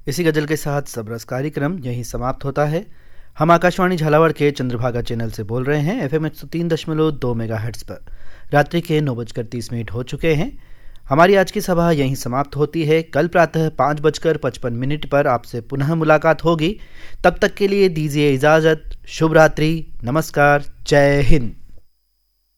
इसी गजल के साथ सबरस कार्यक्रम यहीं समाप्त होता है। हम आकाशवाणी झालावाड़ के चंद्रभागा चैनल से बोल रहे हैं। FM 103.2 मेगाहर्ट्ज पर रात्रि के 9:30 हो चुके हैं। हमारी आज की सभा यहीं समाप्त होती है। कल प्रातः 5:55 पर आपसे पुनः मुलाकात होगी। तब तक के लिए दीजिए इजाजत। शुभ रात्रि, नमस्कार, जय हिंद।